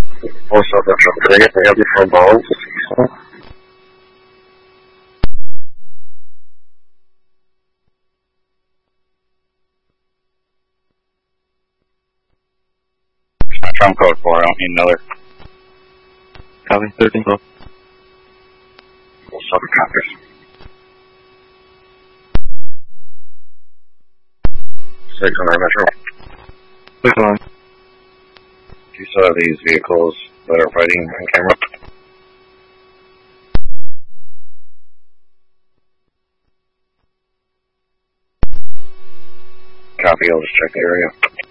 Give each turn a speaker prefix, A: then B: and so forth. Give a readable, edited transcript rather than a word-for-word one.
A: Also, can I get the other phone balls?
B: Trump code 4, I don't need another.
C: Copy, 13 12.
A: Also, copies. 609 Metro.
C: 609.
A: Do you still have these vehicles that are fighting on camera? Copy, I'll just check the area.